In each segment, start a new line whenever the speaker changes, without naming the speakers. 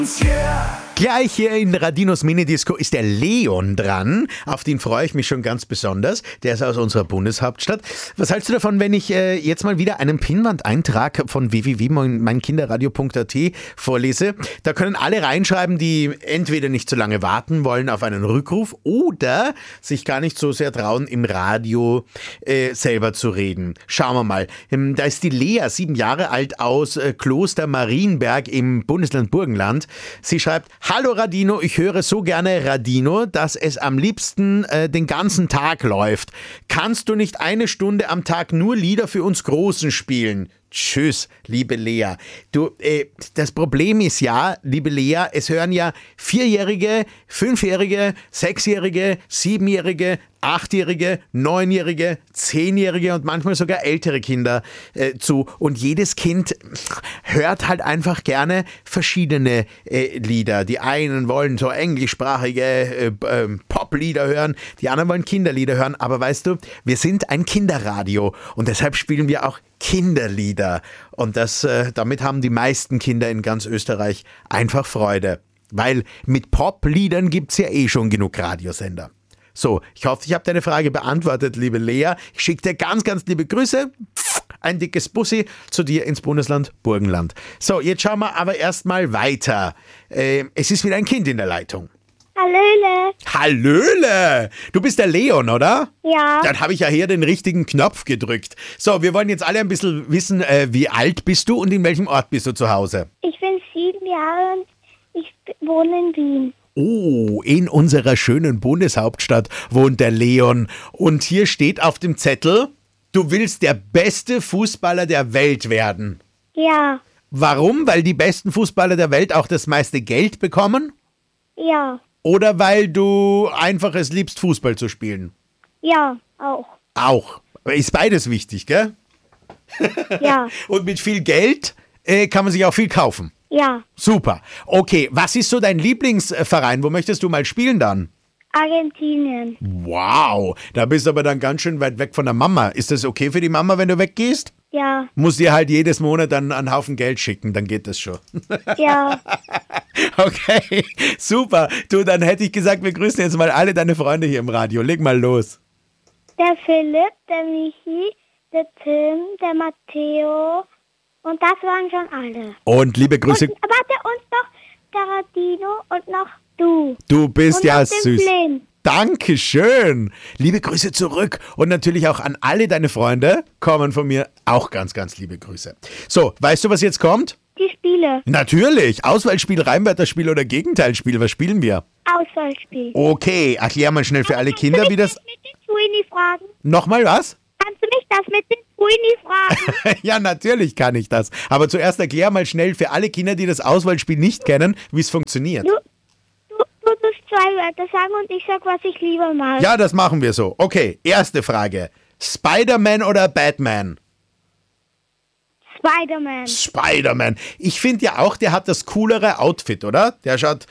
Gleich hier in Radinos Minidisco ist der Leon dran. Auf den freue ich mich schon ganz besonders. Der ist aus unserer Bundeshauptstadt. Was hältst du davon, wenn ich jetzt mal wieder einen Pinnwand-Eintrag von www.meinkinderradio.at vorlese? Da können alle reinschreiben, die entweder nicht so lange warten wollen auf einen Rückruf oder sich gar nicht so sehr trauen, im Radio selber zu reden. Schauen wir mal. Da ist die Lea, 7 Jahre alt, aus Kloster Marienberg im Bundesland Burgenland. Sie schreibt: Hallo Radino, ich höre so gerne Radino, dass es am liebsten den ganzen Tag läuft. Kannst du nicht eine Stunde am Tag nur Lieder für uns Großen spielen? Tschüss, liebe Lea. Du, das Problem ist ja, liebe Lea, es hören ja 4-Jährige, 5-Jährige, 6-Jährige, 7-Jährige, 8-Jährige, 9-Jährige, 10-Jährige und manchmal sogar ältere Kinder zu. Und jedes Kind hört halt einfach gerne verschiedene Lieder. Die einen wollen so englischsprachige Poplieder hören, die anderen wollen Kinderlieder hören. Aber weißt du, wir sind ein Kinderradio und deshalb spielen wir auch Kinderlieder. Und damit haben die meisten Kinder in ganz Österreich einfach Freude. Weil mit Popliedern gibt's ja eh schon genug Radiosender. So, ich hoffe, ich habe deine Frage beantwortet, liebe Lea. Ich schicke dir ganz, ganz liebe Grüße. Ein dickes Bussi zu dir ins Bundesland Burgenland. So, jetzt schauen wir aber erstmal weiter. Es ist wieder ein Kind in der Leitung.
Hallöle.
Hallöle! Du bist der Leon, oder?
Ja.
Dann habe ich ja hier den richtigen Knopf gedrückt. So, wir wollen jetzt alle ein bisschen wissen, wie alt bist du und in welchem Ort bist du zu Hause?
Ich bin 7 Jahre und ich wohne in Wien.
Oh, in unserer schönen Bundeshauptstadt wohnt der Leon. Und hier steht auf dem Zettel: Du willst der beste Fußballer der Welt werden.
Ja.
Warum? Weil die besten Fußballer der Welt auch das meiste Geld bekommen?
Ja.
Oder weil du einfach es liebst, Fußball zu spielen?
Ja, auch.
Auch. Ist beides wichtig, gell?
Ja.
Und mit viel Geld kann man sich auch viel kaufen.
Ja.
Super. Okay, was ist so dein Lieblingsverein? Wo möchtest du mal spielen dann?
Argentinien.
Wow, da bist du aber dann ganz schön weit weg von der Mama. Ist das okay für die Mama, wenn du weggehst?
Ja.
Muss dir halt jedes Monat dann einen Haufen Geld schicken, dann geht das schon.
Ja.
Okay, super. Du, dann hätte ich gesagt, wir grüßen jetzt mal alle deine Freunde hier im Radio. Leg mal los.
Der Philipp, der Michi, der Tim, der Matteo und das waren schon alle.
Und liebe Grüße.
Und, warte, und noch der Radino und noch du.
Du bist
und
ja
noch den
süß.
Flynn.
Dankeschön. Liebe Grüße zurück und natürlich auch an alle deine Freunde kommen von mir auch ganz, ganz liebe Grüße. So, weißt du, was jetzt kommt?
Die Spiele.
Natürlich. Auswahlspiel, Reimwörterspiel oder Gegenteilspiel. Was spielen wir?
Auswahlspiel.
Okay, erklär mal schnell für alle Kinder, wie das...
Mit den Sweeney fragen.
Nochmal was?
Kannst du mich das mit den Sweeney fragen?
Ja, natürlich kann ich das. Aber zuerst erklär mal schnell für alle Kinder, die das Auswahlspiel nicht kennen, wie es funktioniert.
Du musst 2 Wörter sagen und ich sag, was ich lieber mag.
Ja, das machen wir so. Okay, erste Frage. Spider-Man oder Batman?
Spider-Man.
Spider-Man. Ich finde ja auch, der hat das coolere Outfit, oder? Er schaut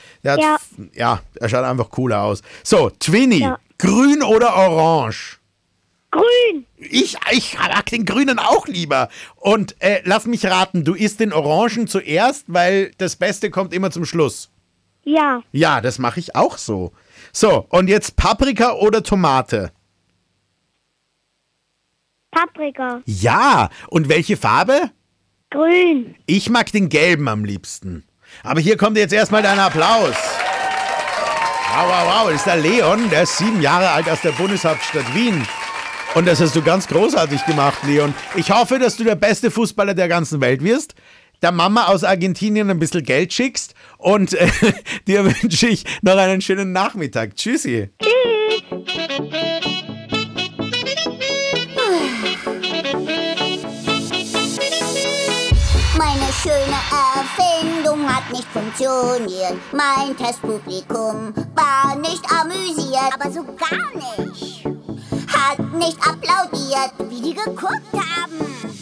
einfach cooler aus. So, Twinny,
Ja.
grün oder orange?
Grün.
Ich mag den Grünen auch lieber. Und lass mich raten, du isst den Orangen zuerst, weil das Beste kommt immer zum Schluss.
Ja.
Ja, das mache ich auch so. So, und jetzt Paprika oder Tomate?
Paprika.
Ja, und welche Farbe?
Grün.
Ich mag den gelben am liebsten. Aber hier kommt jetzt erstmal dein Applaus. Wow, wow, wow, das ist der Leon, der ist 7 Jahre alt aus der Bundeshauptstadt Wien. Und das hast du ganz großartig gemacht, Leon. Ich hoffe, dass du der beste Fußballer der ganzen Welt wirst, der Mama aus Argentinien ein bisschen Geld schickst und dir wünsche ich noch einen schönen Nachmittag. Tschüssi.
Meine schöne Erfindung hat nicht funktioniert. Mein Testpublikum war nicht amüsiert, aber so gar nicht. Hat nicht applaudiert, wie die geguckt haben.